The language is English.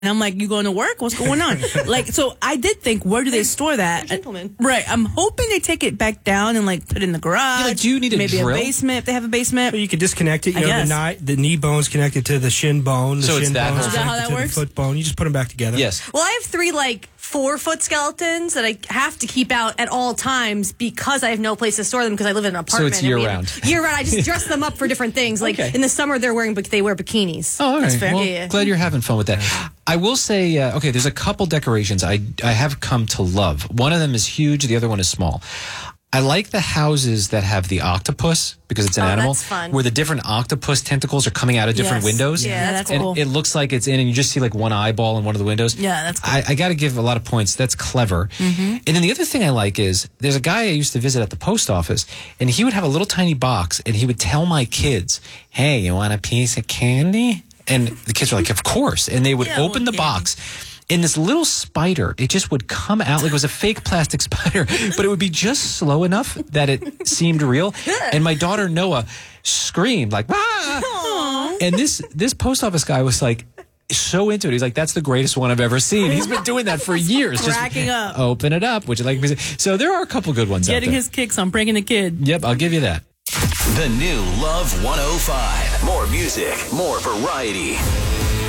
And I'm like, you going to work? What's going on? Like, so I did think, where do they store that? Gentlemen. Right. I'm hoping they take it back down and like put it in the garage. Yeah, like, do you need a maybe drill? a basement if they have a basement? So you can disconnect it. You I know, guess. the knee bone's connected to the shin bone. The So it's shin that bone's whole- Is that how connected that to works? the foot bone. You just put them back together. Yes. Well, I have 3 like 4-foot skeletons that I have to keep out at all times because I have no place to store them because I live in an apartment. it's and we year-round. have- Year-round. I just dress them up for different things. Like Okay. in the summer, they wear bikinis. Oh, all right. That's fair. Well, Yeah. glad you're having fun with that. I will say, okay, there's a couple decorations I have come to love. One of them is huge. The other one is small. I like the houses that have the octopus because it's an animal. That's fun. Where the different octopus tentacles are coming out of different Yes. windows. Yeah, that's and cool. it looks like it's in, and you just see like one eyeball in one of the windows. Yeah, that's cool. I got to give a lot of points. That's clever. And then the other thing I like is there's a guy I used to visit at the post office, and he would have a little tiny box, and he would tell my kids, "Hey, you want a piece of candy?" And the kids were like, "Of course." And they would Yeah, I open want the candy. box. And this little spider, it just would come out like it was a fake plastic spider, but it would be just slow enough that it seemed real. And my daughter Noah screamed like, "Ah!" And this post office guy was like so into it. He's like, "That's the greatest one I've ever seen." He's been doing that for years. Cracking up. Open it up. Would you like me to? So there are a couple good ones Getting out there. his kicks on pranking the kid. Yep, I'll give you that. The new Love 105. More music, more variety.